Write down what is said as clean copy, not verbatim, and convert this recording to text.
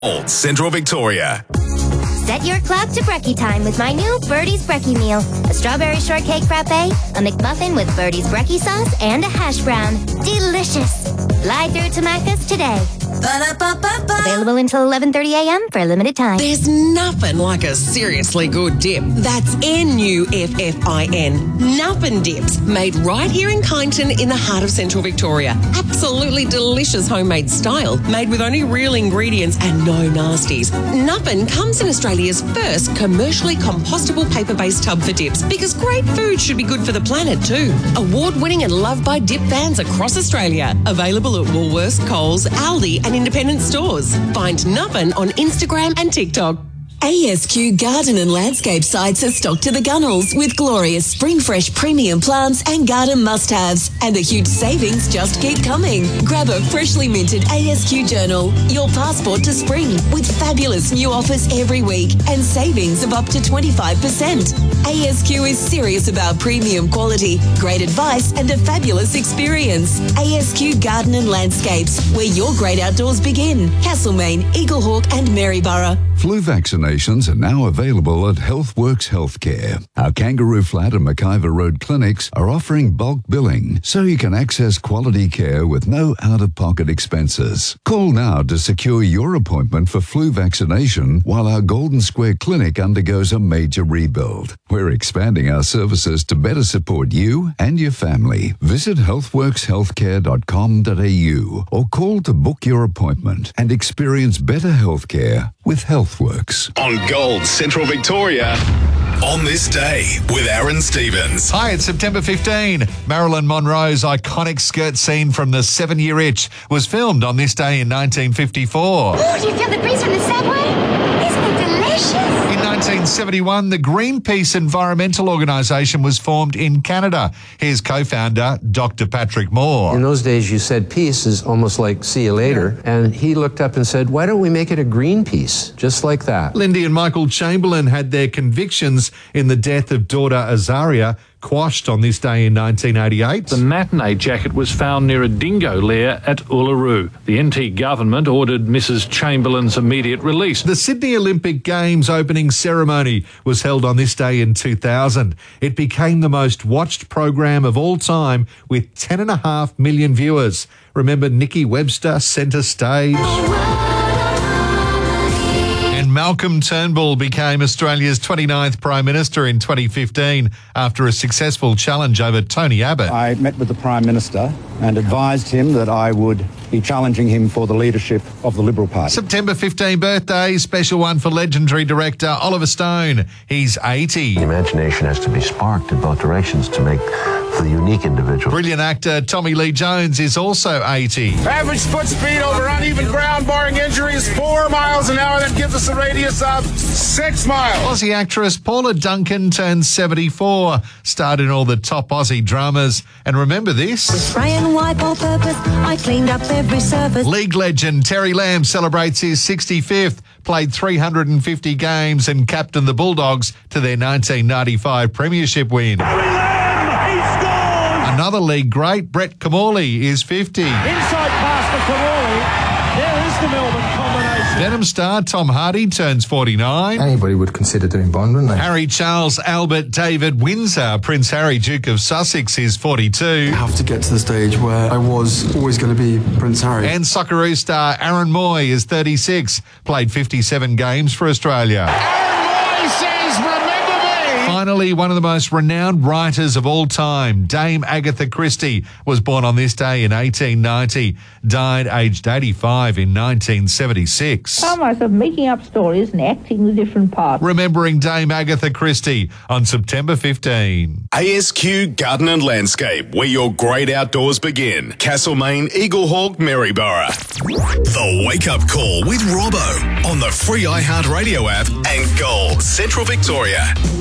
Old Central Victoria. Set your clock to brekkie time with my new Birdie's Brekkie meal. A strawberry shortcake frappe, a McMuffin with Birdie's Brekkie sauce, and a hash brown. Delicious. Fly through to Macca's today. Ba-da-ba-ba-ba. Available until 11:30 a.m. for a limited time. There's nothing like a seriously good dip. That's Nuffin. Nuffin Dips, made right here in Kyneton in the heart of Central Victoria. Absolutely delicious homemade style, made with only real ingredients and no nasties. Nuffin comes in Australia's first commercially compostable paper-based tub for dips, because great food should be good for the planet too. Award-winning and loved by dip fans across Australia. Available at Woolworths, Coles, Aldi and independent stores. Find Nuffin on Instagram and TikTok. ASQ Garden and Landscape sites are stocked to the gunnels with glorious spring fresh premium plants and garden must-haves. And the huge savings just keep coming. Grab a freshly minted ASQ journal, your passport to spring, with fabulous new offers every week and savings of up to 25%. ASQ is serious about premium quality, great advice and a fabulous experience. ASQ Garden and Landscapes, where your great outdoors begin. Castlemaine, Eaglehawk and Maryborough. Flu vaccinations are now available at HealthWorks Healthcare. Our Kangaroo Flat and McIver Road clinics are offering bulk billing, so you can access quality care with no out-of-pocket expenses. Call now to secure your appointment for flu vaccination while our Golden Square clinic undergoes a major rebuild. We're expanding our services to better support you and your family. Visit healthworkshealthcare.com.au or call to book your appointment and experience better healthcare with HealthWorks. On Gold Central Victoria, on this day with Aaron Stevens. Hi, it's September 15. Marilyn Monroe's iconic skirt scene from The 7-Year Itch was filmed on this day in 1954. Oh, do you feel the breeze from the subway? Isn't it delicious? In 1971, the Greenpeace Environmental Organisation was formed in Canada. Here's co-founder Dr. Patrick Moore. In those days, you said peace is almost like see you later. And he looked up and said, why don't we make it a green peace? Just like that. Lindy and Michael Chamberlain had their convictions in the death of daughter Azaria quashed on this day in 1988. The matinee jacket was found near a dingo lair at Uluru. The NT government ordered Mrs. Chamberlain's immediate release. The Sydney Olympic Games opening ceremony was held on this day in 2000. It became the most watched program of all time with 10.5 million viewers. Remember Nikki Webster centre stage? Malcolm Turnbull became Australia's 29th Prime Minister in 2015 after a successful challenge over Tony Abbott. I met with the Prime Minister and advised him that I would be challenging him for the leadership of the Liberal Party. September 15 birthday, special one for legendary director Oliver Stone. He's 80. The imagination has to be sparked in both directions to make the unique individual. Brilliant actor Tommy Lee Jones is also 80. Average foot speed over uneven ground, barring injuries, 4 miles an hour. That gives us a radius of 6 miles. Aussie actress Paula Duncan turns 74. Starred in all the top Aussie dramas. And remember this? With spray and wipe all purpose, I cleaned up every surface. League legend Terry Lamb celebrates his 65th. Played 350 games and captained the Bulldogs to their 1995 premiership win. Another league great, Brett Kamali, is 50. Inside pass for Kamali. There is the Melbourne combination. Venom star Tom Hardy turns 49. Anybody would consider doing Bond, wouldn't they? Harry Charles Albert David Windsor, Prince Harry, Duke of Sussex, is 42. I have to get to the stage where I was always going to be Prince Harry. And Socceroo star Aaron Moy is 36. Played 57 games for Australia. Aaron Moy says, remember me. Finally, one of the most renowned writers of all time, Dame Agatha Christie, was born on this day in 1890, died aged 85 in 1976. Found myself making up stories and acting the different parts. Remembering Dame Agatha Christie on September 15. ASQ Garden and Landscape, where your great outdoors begin. Castlemaine, Eaglehawk, Maryborough. The Wake Up Call with Robbo on the free iHeartRadio app and Gold Central Victoria.